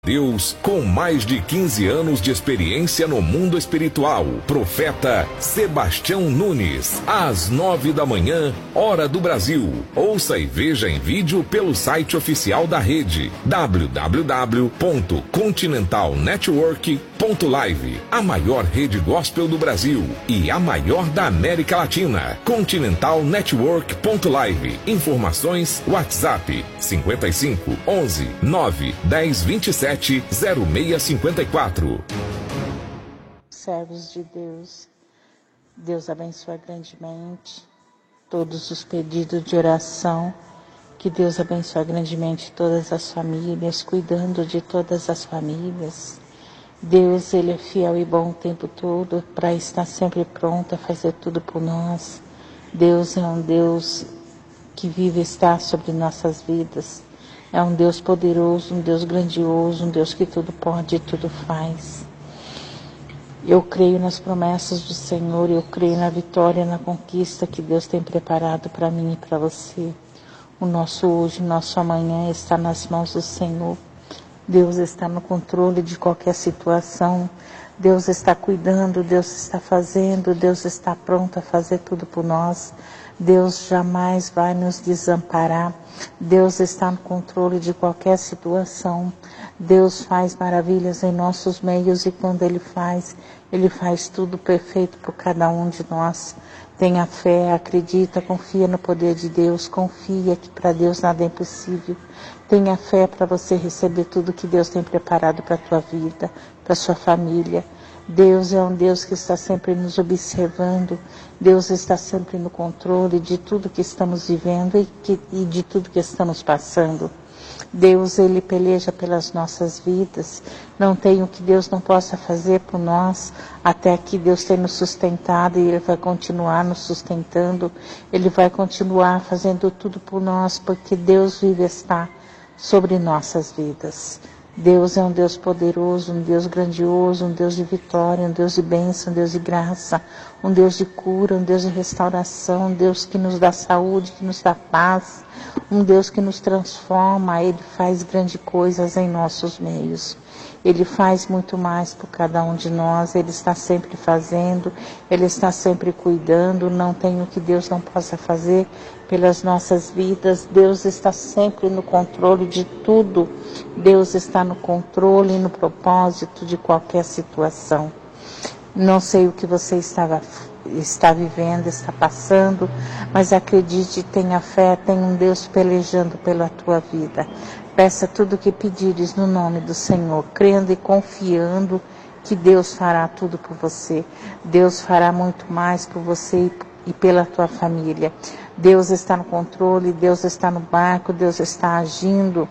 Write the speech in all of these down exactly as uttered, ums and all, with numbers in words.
Deus, com mais de quinze anos de experiência no mundo espiritual, profeta Sebastião Nunes, às nove da manhã, hora do Brasil. Ouça e veja em vídeo pelo site oficial da rede, w w w ponto continental network ponto live, a maior rede gospel do Brasil e a maior da América Latina. continental network ponto live. Informações WhatsApp cinquenta e cinco, onze, nove, dez, vinte e sete, zero seis cinquenta e quatro. Servos de Deus, Deus abençoe grandemente todos os pedidos de oração, que Deus abençoe grandemente todas as famílias, cuidando de todas as famílias. Deus, Ele é fiel e bom o tempo todo, para estar sempre pronto a fazer tudo por nós. Deus é um Deus que vive e está sobre nossas vidas. É um Deus poderoso, um Deus grandioso, um Deus que tudo pode e tudo faz. Eu creio nas promessas do Senhor, eu creio na vitória, na conquista que Deus tem preparado para mim e para você. O nosso hoje, o nosso amanhã está nas mãos do Senhor. Deus está no controle de qualquer situação. Deus está cuidando, Deus está fazendo, Deus está pronto a fazer tudo por nós. Deus jamais vai nos desamparar. Deus está no controle de qualquer situação. Deus faz maravilhas em nossos meios e quando Ele faz, Ele faz tudo perfeito por cada um de nós. Tenha fé, acredita, confia no poder de Deus, confia que para Deus nada é impossível. Tenha fé para você receber tudo que Deus tem preparado para a tua vida, para a sua família. Deus é um Deus que está sempre nos observando. Deus está sempre no controle de tudo que estamos vivendo e, que, e de tudo que estamos passando. Deus, Ele peleja pelas nossas vidas. Não tem o que Deus não possa fazer por nós. Até aqui Deus tem nos sustentado e Ele vai continuar nos sustentando. Ele vai continuar fazendo tudo por nós, porque Deus vive e está sobre nossas vidas. Deus é um Deus poderoso, um Deus grandioso, um Deus de vitória, um Deus de bênção, um Deus de graça, um Deus de cura, um Deus de restauração, um Deus que nos dá saúde, que nos dá paz, um Deus que nos transforma. Ele faz grandes coisas em nossos meios. Ele faz muito mais por cada um de nós. Ele está sempre fazendo, Ele está sempre cuidando. Não tem o que Deus não possa fazer pelas nossas vidas. Deus está sempre no controle de tudo. Deus está no controle e no propósito de qualquer situação. Não sei o que você estava, está vivendo, está passando, mas acredite, tenha fé, tem um Deus pelejando pela tua vida. Peça tudo o que pedires no nome do Senhor, crendo e confiando que Deus fará tudo por você. Deus fará muito mais por você e pela tua família. Deus está no controle, Deus está no barco, Deus está agindo.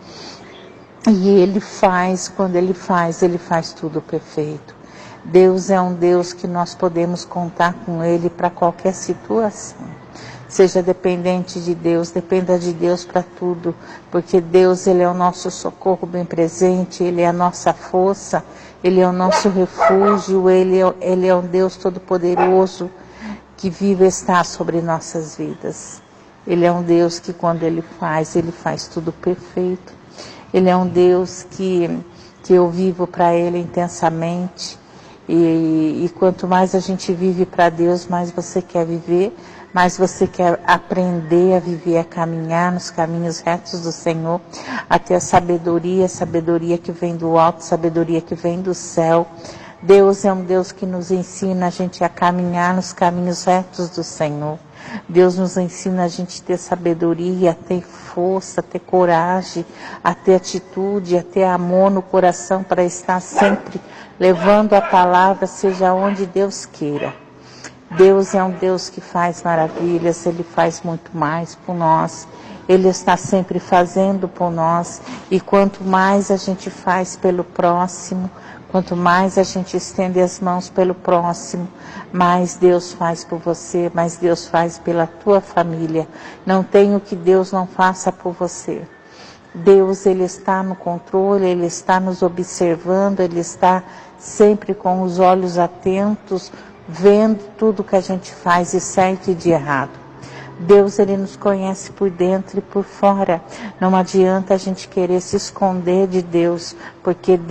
E Ele faz, quando Ele faz, Ele faz tudo perfeito. Deus é um Deus que nós podemos contar com Ele para qualquer situação. Seja dependente de Deus, dependa de Deus para tudo, porque Deus, Ele é o nosso socorro bem presente, Ele é a nossa força, Ele é o nosso refúgio, Ele é, Ele é um Deus todo-poderoso que vive e está sobre nossas vidas. Ele é um Deus que quando Ele faz, Ele faz tudo perfeito. Ele é um Deus que, que eu vivo para Ele intensamente. E, e quanto mais a gente vive para Deus, mais você quer viver, mais você quer aprender a viver, a caminhar nos caminhos retos do Senhor, a ter a sabedoria, a sabedoria que vem do alto, sabedoria que vem do céu. Deus é um Deus que nos ensina a gente a caminhar nos caminhos retos do Senhor. Deus nos ensina a gente a ter sabedoria, a ter força, a ter coragem, a ter atitude, a ter amor no coração para estar sempre levando a palavra, seja onde Deus queira. Deus é um Deus que faz maravilhas, Ele faz muito mais por nós. Ele está sempre fazendo por nós. E quanto mais a gente faz pelo próximo, quanto mais a gente estende as mãos pelo próximo, mais Deus faz por você, mais Deus faz pela tua família. Não tem o que Deus não faça por você. Deus, Ele está no controle, Ele está nos observando, Ele está sempre com os olhos atentos, vendo tudo que a gente faz de certo e de errado. Deus, Ele nos conhece por dentro e por fora. Não adianta a gente querer se esconder de Deus, porque